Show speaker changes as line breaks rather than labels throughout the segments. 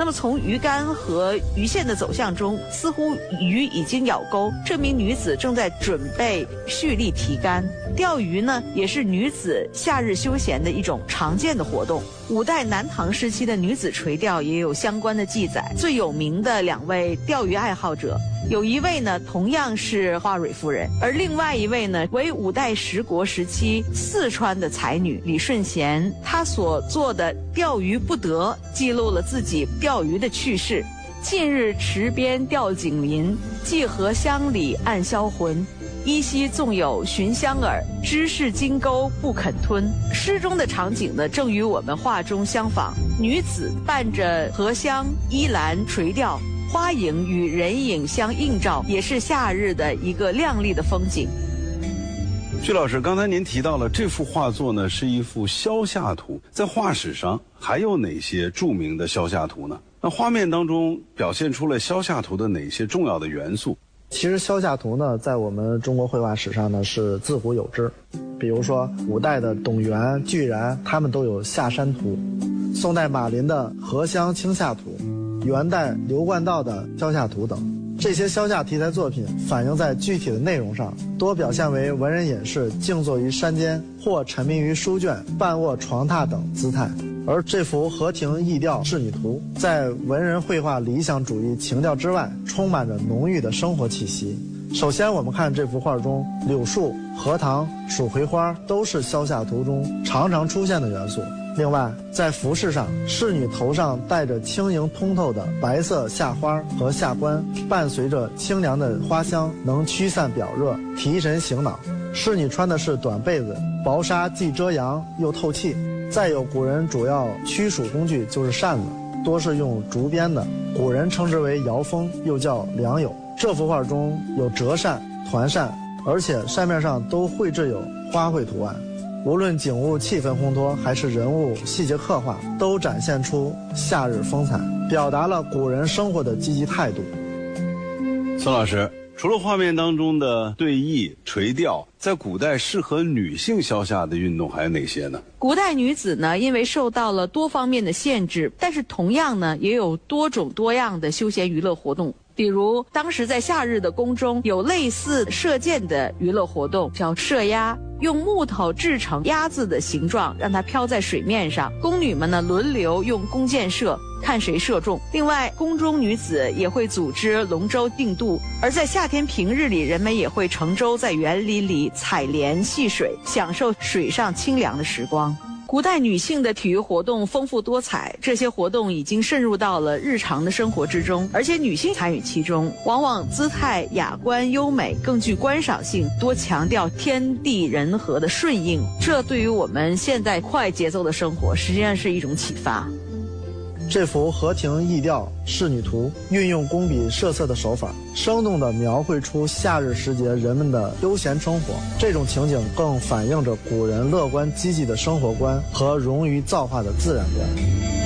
那么从鱼竿和鱼线的走向中，似乎鱼已经咬钩，这名女子正在准备蓄力提竿。钓鱼呢，也是女子夏日休闲的一种常见的活动。五代南唐时期的女子垂钓也有相关的记载。最有名的2位钓鱼爱好者，有一位呢同样是花蕊夫人，而另外一位呢为五代十国时期四川的才女李顺贤。她所做的钓鱼不得，记录了自己钓鱼的趣事。近日池边钓景林，寄荷乡里暗销魂。依稀纵有寻香耳，知是金钩不肯吞。诗中的场景呢，正与我们画中相仿。女子伴着荷香依兰垂钓，花影与人影相映照，也是夏日的一个亮丽的风景。
徐老师，刚才您提到了这幅画作呢是一幅消夏图，在画史上还有哪些著名的消夏图呢？那画面当中表现出了消夏图的哪些重要的元素？
其实消夏图呢，在我们中国绘画史上呢是自古有之。比如说五代的董源、巨然，他们都有夏山图；宋代马林的荷香清夏图，元代刘冠道的消夏图等。这些消夏题材作品反映在具体的内容上，多表现为文人隐士静坐于山间，或沉迷于书卷、半卧床榻等姿态。而这幅荷亭逸钓仕女图，在文人绘画理想主义情调之外，充满着浓郁的生活气息。首先我们看这幅画中，柳树、荷塘、蜀葵花都是消夏图中常常出现的元素。另外，在服饰上，仕女头上戴着轻盈通透的白色夏花和夏冠，伴随着清凉的花香，能驱散表热，提神醒脑。仕女穿的是短被子，薄纱既遮阳又透气。再有，古人主要驱暑工具就是扇子，多是用竹编的，古人称之为摇风，又叫良友。这幅画中有折扇、团扇，而且扇面上都绘制有花卉图案。无论景物气氛烘托，还是人物细节刻画，都展现出夏日风采，表达了古人生活的积极态度。
孙老师，除了画面当中的对弈、垂钓，在古代适合女性消夏的运动还有哪些呢？
古代女子呢，因为受到了多方面的限制，但是同样呢，也有多种多样的休闲娱乐活动。比如当时在夏日的宫中，有类似射箭的娱乐活动，叫射鸭，用木头制成鸭子的形状，让它飘在水面上。宫女们呢轮流用弓箭射，看谁射中。另外，宫中女子也会组织龙舟竞渡，而在夏天平日里，人们也会乘舟在园林里采莲戏水，享受水上清凉的时光。古代女性的体育活动丰富多彩，这些活动已经渗入到了日常的生活之中，而且女性参与其中，往往姿态雅观优美，更具观赏性，多强调天地人和的顺应。这对于我们现在快节奏的生活，实际上是一种启发。
这幅荷亭逸钓仕女图运用工笔设色的手法，生动地描绘出夏日时节人们的悠闲生活。这种情景更反映着古人乐观积极的生活观和融于造化的自然观。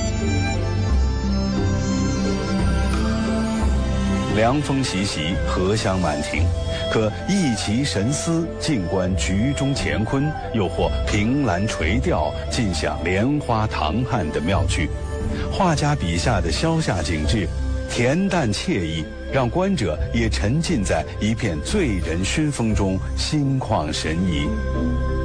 凉风习习，荷香满庭，可逸其神思，静观局中乾坤，又或凭栏垂钓，尽享莲花唐汉的妙趣。画家笔下的消夏景致，恬淡惬意，让观者也沉浸在一片醉人熏风中，心旷神怡。